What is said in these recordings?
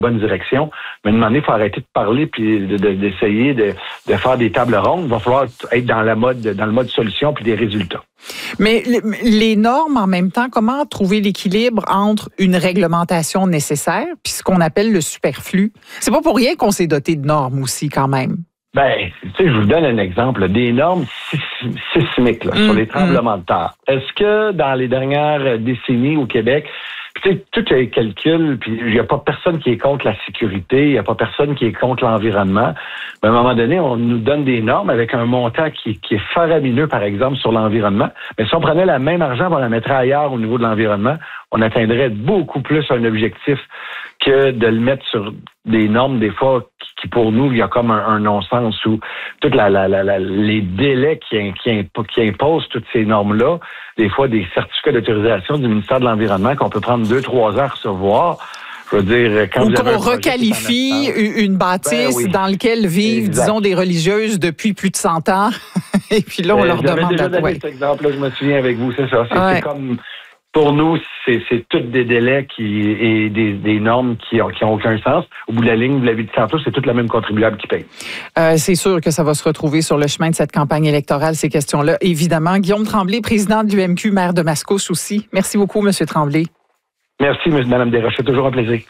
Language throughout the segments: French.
bonne direction. Mais à un moment donné, il faut arrêter de parler puis d'essayer de faire des tables rondes. Il va falloir être dans le mode solution puis des résultats. Mais les normes, en même temps, comment trouver l'équilibre entre une réglementation nécessaire puis ce qu'on appelle le superflu? C'est pas pour rien qu'on s'est doté de normes aussi, quand même. Ben, tu sais, je vous donne un exemple. Des normes sismiques sur les tremblements de terre. Est-ce que dans les dernières décennies au Québec, tu sais, tout est calcul, puis il n'y a pas personne qui est contre la sécurité, il n'y a pas personne qui est contre l'environnement. Mais à un moment donné, on nous donne des normes avec un montant qui est faramineux, par exemple, sur l'environnement. Mais si on prenait la même argent, on la mettrait ailleurs au niveau de l'environnement, on atteindrait beaucoup plus un objectif que de le mettre sur des normes, des fois, qui pour nous, il y a comme un non-sens où toutes les délais qui imposent toutes ces normes-là, des fois des certificats d'autorisation du ministère de l'Environnement qu'on peut prendre 2-3 ans à recevoir. Je veux dire, quand ou qu'on requalifie une bâtisse dans laquelle vivent, disons, des religieuses depuis plus de 100 ans. Et puis là, on leur demande... J'avais déjà donné cet exemple-là, je me souviens avec vous, c'est ça. C'est comme... Pour nous, c'est tous des délais et des normes qui ont aucun sens. Au bout de la ligne, vous l'avez dit tantôt, c'est tout le même contribuable qui paye. C'est sûr que ça va se retrouver sur le chemin de cette campagne électorale, ces questions-là. Évidemment, Guillaume Tremblay, président de l'UMQ, maire de Mascouche aussi. Merci beaucoup, M. Tremblay. Merci, Mme Desroches. C'est toujours un plaisir.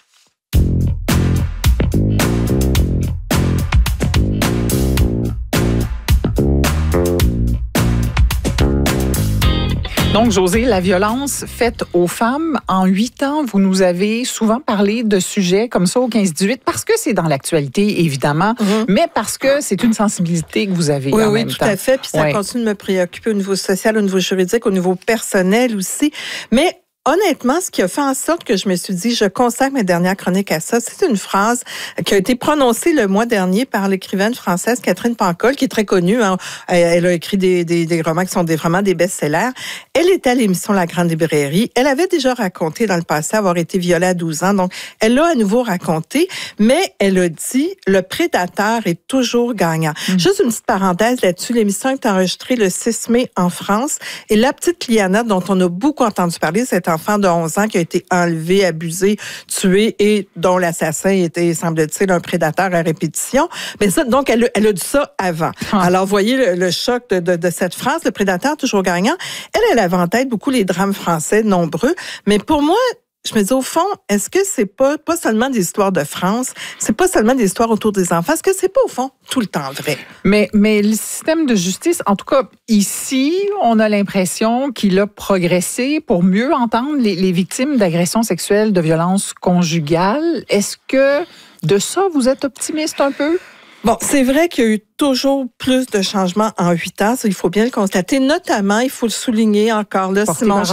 Donc, Josée, la violence faite aux femmes, en 8 ans, vous nous avez souvent parlé de sujets comme ça au 15-18, parce que c'est dans l'actualité, évidemment, mais parce que c'est une sensibilité que vous avez en même temps. Oui, tout à fait. Puis ça continue de me préoccuper au niveau social, au niveau juridique, au niveau personnel aussi. Mais honnêtement, ce qui a fait en sorte que je me suis dit, je consacre mes dernières chroniques à ça, c'est une phrase qui a été prononcée le mois dernier par l'écrivaine française Catherine Pancol, qui est très connue. Hein. Elle a écrit des romans qui sont vraiment des best-sellers. Elle était à l'émission La Grande Librairie. Elle avait déjà raconté dans le passé avoir été violée à 12 ans. Donc, elle l'a à nouveau raconté, mais elle a dit, le prédateur est toujours gagnant. Juste une petite parenthèse là-dessus. L'émission est enregistrée le 6 mai en France. Et la petite Liana, dont on a beaucoup entendu parler, cette enfant de 11 ans qui a été enlevé, abusé, tué et dont l'assassin était, semble-t-il, un prédateur à répétition. Mais ça, donc, elle a dit ça avant. Alors, voyez le choc de cette phrase, le prédateur toujours gagnant. Elle avait en tête beaucoup les drames français nombreux. Mais pour moi, je me dis, au fond, est-ce que c'est pas seulement des histoires de France, c'est pas seulement des histoires autour des enfants, est-ce que c'est pas, au fond, tout le temps vrai? Mais le système de justice, en tout cas, ici, on a l'impression qu'il a progressé pour mieux entendre les victimes d'agressions sexuelles, de violences conjugales. Est-ce que de ça, vous êtes optimiste un peu? Bon, c'est vrai qu'il y a eu toujours plus de changements en 8 ans, ça, il faut bien le constater. Notamment, il faut le souligner encore, là, Simon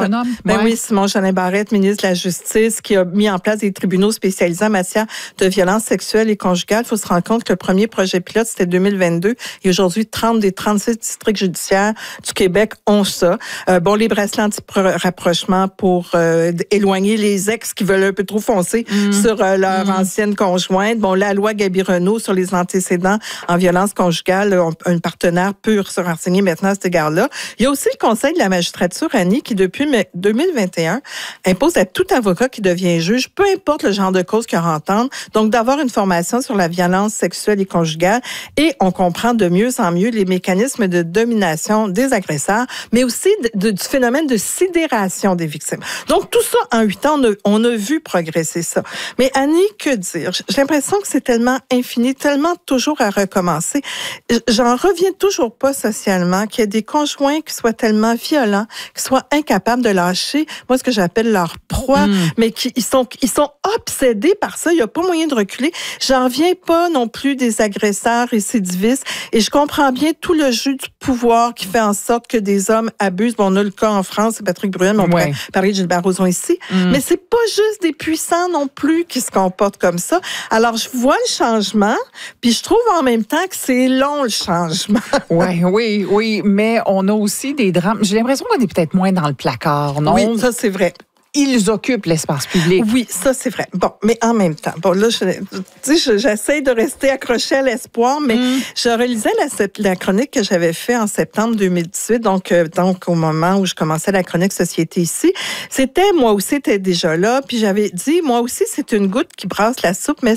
Jolin Barrette, ministre de la Justice, qui a mis en place des tribunaux spécialisés en matière de violences sexuelles et conjugales. Il faut se rendre compte que le premier projet pilote, c'était 2022. Et aujourd'hui, 30 des 36 districts judiciaires du Québec ont ça. Les bracelets anti-rapprochement pour éloigner les ex qui veulent un peu trop foncer sur leur ancienne conjointe. Bon, la loi Gabi-Renault sur les antécédents en violence conjugale, un partenaire peut se renseigner maintenant à cet égard-là. Il y a aussi le Conseil de la magistrature, Annie, qui depuis 2021 impose à tout avocat qui devient juge, peu importe le genre de cause qu'il aura à entendre, donc d'avoir une formation sur la violence sexuelle et conjugale. Et on comprend de mieux en mieux les mécanismes de domination des agresseurs, mais aussi du phénomène de sidération des victimes. Donc tout ça, en 8 ans, on a vu progresser ça. Mais Annie, que dire? J'ai l'impression que c'est tellement infini, tellement toujours à recommencer. J'en reviens toujours pas socialement qu'il y ait des conjoints qui soient tellement violents, qui soient incapables de lâcher, moi, ce que j'appelle leur proie, mais ils sont obsédés par ça. Il n'y a pas moyen de reculer. J'en reviens pas non plus des agresseurs récidivistes et je comprends bien tout le jeu du pouvoir qui fait en sorte que des hommes abusent. Bon, on a le cas en France, c'est Patrick Bruel, mais on pourrait parler de Gilbert Rozon ici. Mais c'est pas juste des puissants non plus qui se comportent comme ça. Alors, je vois le changement, puis je trouve en même temps que c'est long, le changement. Oui, mais on a aussi des drames. J'ai l'impression qu'on est peut-être moins dans le placard, non? Oui, ça, c'est vrai. ils occupent l'espace public. Oui, ça, c'est vrai. Bon, mais en même temps, bon, là, j'essaie de rester accrochée à l'espoir, mais je relisais la chronique que j'avais faite en septembre 2018, donc au moment où je commençais la chronique Société ici. Moi aussi, était déjà là, puis j'avais dit, moi aussi, c'est une goutte qui brasse la soupe, mais